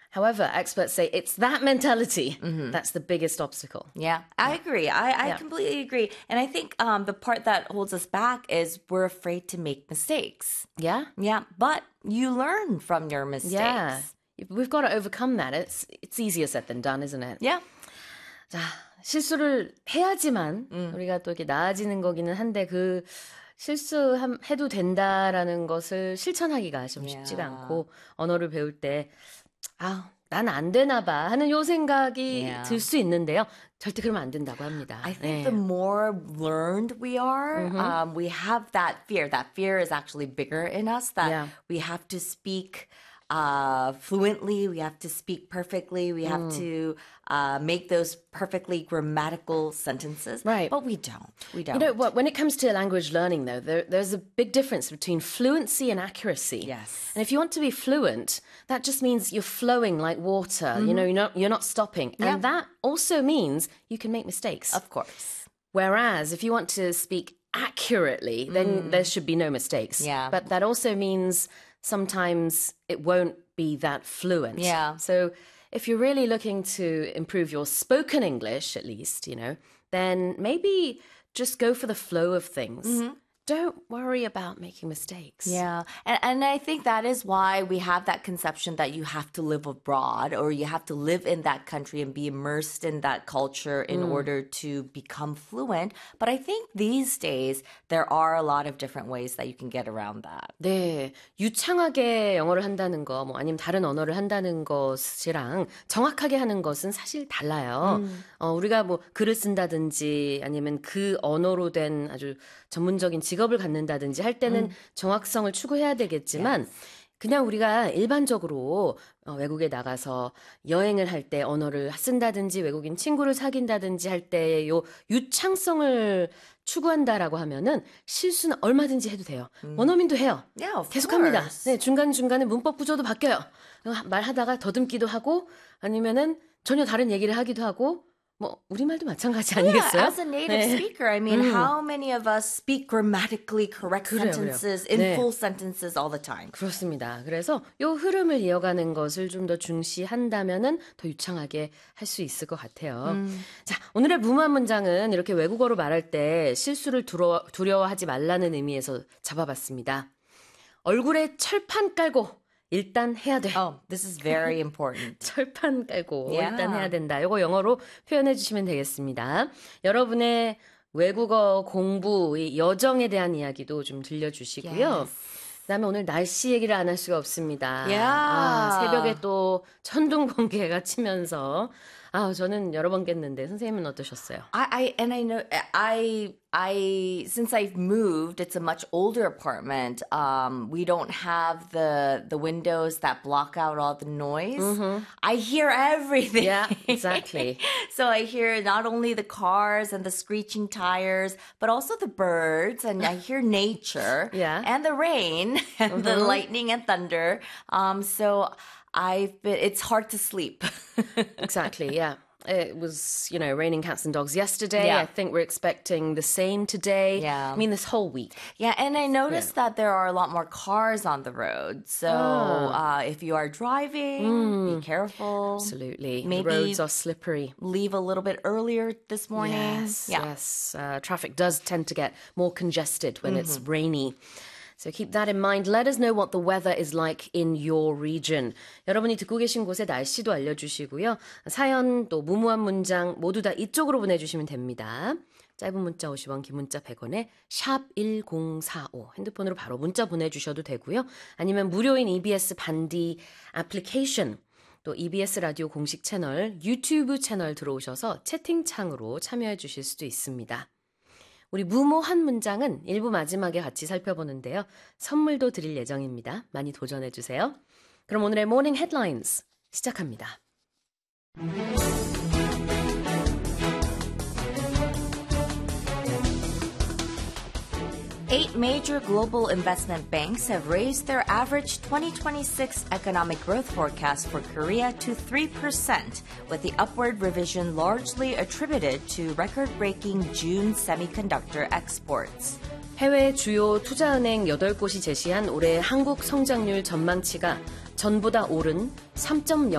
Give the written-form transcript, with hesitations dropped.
However, experts say it's that mentality that's the biggest obstacle. Yeah, I agree. I completely agree. And I think the part that holds us back is we're afraid to make mistakes. Yeah? Yeah, but you learn from your mistakes. Yeah. We've got to overcome that. It's easier said than done, isn't it? Yeah. 자, 실수를 해야지만 우리가 또 이렇게 나아지는 거기는 한데 그 실수해도 된다라는 것을 실천하기가 좀 쉽지가 않고 언어를 배울 때 난 안 되나 봐 하는 요 생각이 들 수 있는데요. 절대 그러면 안 된다고 합니다. I think the more learned we are, we have that fear. That fear is actually bigger in us that we have to speak fluently, we have to speak perfectly, we have to make those perfectly grammatical sentences. Right. But we don't. We don't. You know what? When it comes to language learning, though, there's a big difference between fluency and accuracy. Yes. And if you want to be fluent, that just means you're flowing like water. You know, you're not stopping. And that also means you can make mistakes. Of course. Whereas if you want to speak accurately, then there should be no mistakes. Yeah. But that also means sometimes it won't be that fluent. Yeah. So if you're really looking to improve your spoken English, at least, then maybe just go for the flow of things. Don't worry about making mistakes. Yeah. And I think that is why we have that conception that you have to live abroad or you have to live in that country and be immersed in that culture in order to become fluent. But I think these days there are a lot of different ways that you can get around that. 네, 유창하게 영어를 한다는 거, 아니면 다른 언어를 한다는 것이랑 정확하게 하는 것은 사실 달라요. 우리가 글을 쓴다든지 아니면 그 언어로 된 아주 전문적인 직업을 갖는다든지 할 때는 정확성을 추구해야 되겠지만 그냥 우리가 일반적으로 외국에 나가서 여행을 할 때 언어를 쓴다든지 외국인 친구를 사귄다든지 할 때 요 유창성을 추구한다라고 하면은 실수는 얼마든지 해도 돼요. 원어민도 해요. Yeah, of 계속합니다. course. 네, 중간중간에 문법 구조도 바뀌어요. 말하다가 더듬기도 하고 아니면은 전혀 다른 얘기를 하기도 하고 우리말도 마찬가지 아니겠어요? Yeah, as a native speaker, I mean, how many of us speak grammatically correct sentences in full sentences all the time? 그렇습니다. 그래서 요 흐름을 이어가는 것을 좀 더 중시한다면은 더 유창하게 할 수 있을 것 같아요. 자, 오늘의 무모한 문장은 이렇게 외국어로 말할 때 실수를 두려워하지 말라는 의미에서 잡아봤습니다. 얼굴에 철판 깔고 일단 해야 돼. Oh, this is very important. 철판 깔고 일단 해야 된다. 이거 영어로 표현해 주시면 되겠습니다. 여러분의 외국어 공부의 여정에 대한 이야기도 좀 들려주시고요. 그다음에 오늘 날씨 얘기를 안 할 수가 없습니다. 새벽에 또 천둥 번개가 치면서 저는 여러 번 깼는데 선생님은 어떠셨어요? I know since I've moved, it's a much older apartment. We don't have the windows that block out all the noise. I hear everything. Yeah, exactly. So I hear not only the cars and the screeching tires, but also the birds, and I hear nature and the rain and the lightning and thunder. So it's hard to sleep. Exactly, yeah. It was, raining cats and dogs yesterday. I think we're expecting the same today. Yeah. I mean, this whole week. Yeah, and I noticed that there are a lot more cars on the road. So if you are driving, be careful. Absolutely. Maybe the roads are slippery. Leave a little bit earlier this morning. Yes. Traffic does tend to get more congested when it's rainy. So keep that in mind. Let us know what the weather is like in your region. 여러분이 듣고 계신 곳의 날씨도 알려주시고요. 사연 또 무모한 문장 모두 다 이쪽으로 보내주시면 됩니다. 짧은 문자 50원, 긴 문자 100원에 샵 1045 핸드폰으로 바로 문자 보내주셔도 되고요. 아니면 무료인 EBS 반디 애플리케이션 또 EBS 라디오 공식 채널 유튜브 채널 들어오셔서 채팅창으로 참여해 주실 수도 있습니다. 우리 무모한 문장은 1부 마지막에 같이 살펴보는데요. 선물도 드릴 예정입니다. 많이 도전해주세요. 그럼 오늘의 모닝 헤드라인스 시작합니다. 8 major global investment banks have raised their average 2026 economic growth forecast for Korea to 3%, with the upward revision largely attributed to record-breaking June semiconductor exports. 해외 주요 투자은행 8곳이 제시한 올해 한국 성장률 전망치가 전보다 오른 3.0